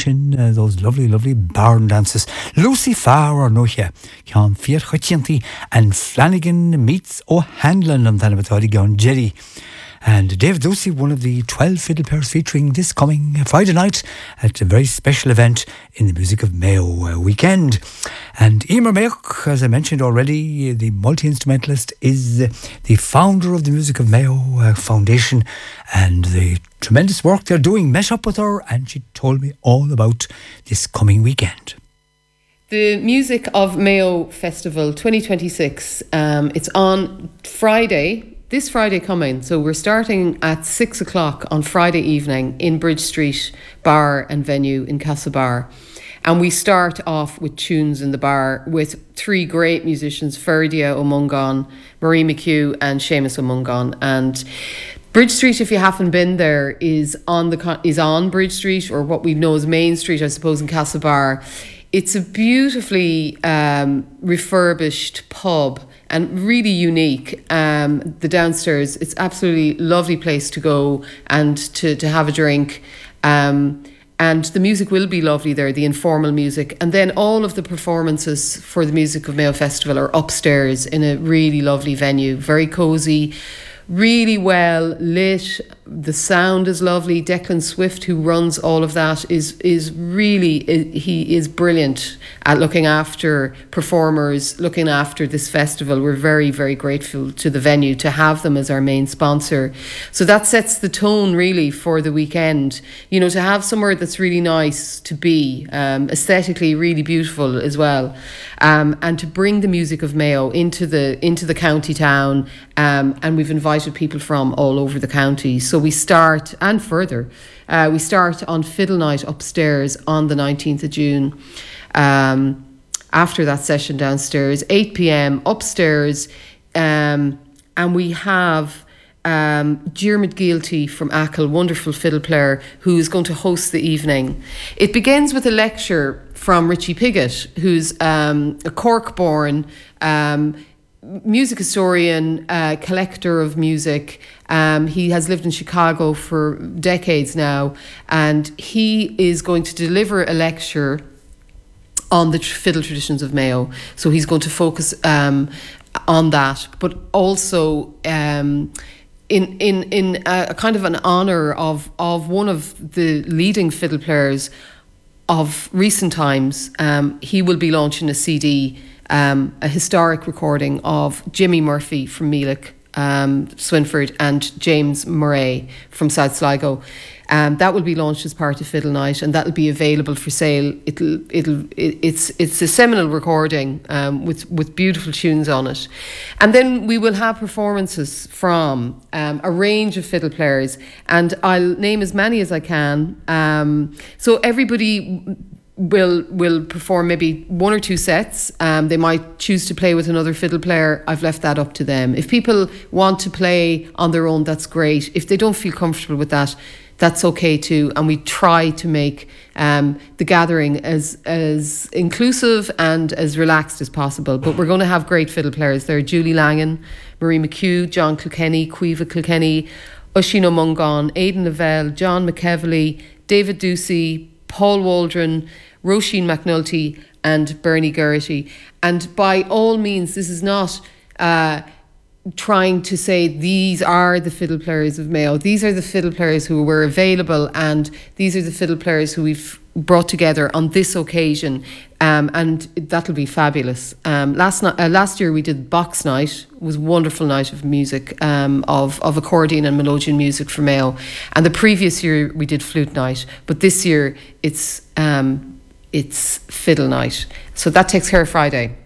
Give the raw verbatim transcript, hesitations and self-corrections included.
chin, uh, those lovely, lovely barn dances. Lucy Farr or Noche, Can Fier Hutchinty, and Flanagan meets O'Hanlon and then with John Jerry. And David Ducey, one of the twelve fiddle players featuring this coming Friday night at a very special event in the Music of Mayo weekend. And Emer Mayock, as I mentioned already, the multi-instrumentalist, is the founder of the Music of Mayo Foundation, and the tremendous work they're doing. Met up with her and she told me all about this coming weekend. The Music of Mayo Festival twenty twenty-six, um, it's on Friday, this Friday coming. So we're starting at six o'clock on Friday evening in Bridge Street Bar and Venue in Castlebar. And we start off with tunes in the bar with three great musicians, Ferdia O'Mungan, Marie McHugh and Seamus O'Mungan. And Bridge Street, if you haven't been there, is on the is on Bridge Street, or what we know as Main Street, I suppose, in Castlebar. It's a beautifully um, refurbished pub and really unique. Um, the downstairs, it's absolutely lovely place to go and to, to have a drink. Um, and the music will be lovely there, the informal music. And then all of the performances for the Music of Mayo Festival are upstairs in a really lovely venue, very cosy, really well lit. The sound is lovely. Declan Swift, who runs all of that, is is really, he is brilliant at looking after performers, looking after this festival. We're very, very grateful to the venue to have them as our main sponsor. So that sets the tone really for the weekend. You know, to have somewhere that's really nice to be, um, aesthetically really beautiful as well, um, and to bring the Music of Mayo into the into the county town. Um, and we've invited people from all over the county. So we start, and further, uh, we start on Fiddle Night upstairs on the nineteenth of June. Um, after that session downstairs, eight p.m. upstairs, um, and we have um, Diarmuid Gealty from Achill, wonderful fiddle player, who is going to host the evening. It begins with a lecture from Richie Piggott, who's um, a Cork-born um, music historian, uh, collector of music. Um, he has lived in Chicago for decades now, and he is going to deliver a lecture on the tr- fiddle traditions of Mayo. So he's going to focus um, on that, but also um, in in in a, a kind of an honour of of one of the leading fiddle players of recent times. Um, he will be launching a C D, Um, a historic recording of Jimmy Murphy from Meelick, um, Swinford, and James Murray from South Sligo. Um, that will be launched as part of Fiddle Night, and that will be available for sale. It'll, it'll, it, it's, it's a seminal recording um, with with beautiful tunes on it, and then we will have performances from um, a range of fiddle players, and I'll name as many as I can. Um, so everybody will will perform maybe one or two sets. Um, they might choose to play with another fiddle player. I've left that up to them. If people want to play on their own, that's great. If they don't feel comfortable with that, that's okay too. And we try to make um, the gathering as as inclusive and as relaxed as possible. But we're going to have great fiddle players there. Julie Langan, Marie McHugh, John Kilkenny, Cueva Kilkenny, Oisin O'Mungan, Aidan Lavelle, John McEvely, David Ducey, Paul Waldron, Roisin McNulty and Bernie Geraghty. And by all means, this is not uh, trying to say these are the fiddle players of Mayo. These are the fiddle players who were available, and these are the fiddle players who we've brought together on this occasion, um, and that'll be fabulous. Um, last night, uh, last year we did Box Night. It was a wonderful night of music, um, of of accordion and melodeon music for Mayo. And the previous year we did Flute Night, but this year it's um, it's Fiddle Night. So that takes care of Friday.